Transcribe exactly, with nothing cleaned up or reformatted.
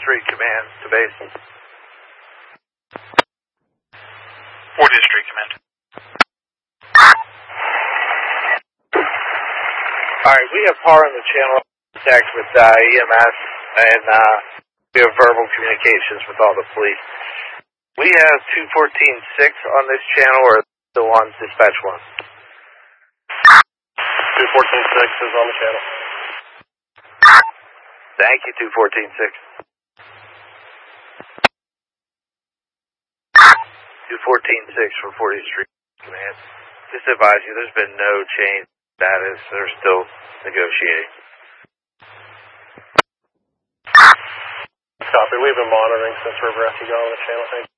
Street Command to base. fortieth Street Command. Alright, we have power on the channel, contact with uh, E M S, and uh, we have verbal communications with all the police. We have two fourteen six on this channel, or the one dispatch one? two fourteen six is on the channel. Thank you, two fourteen six. two fourteen six for fortieth Street Command. Just advise you, there's been no change status. They're still negotiating. Copy. We've been monitoring since River Rescue got on the channel. Thank you.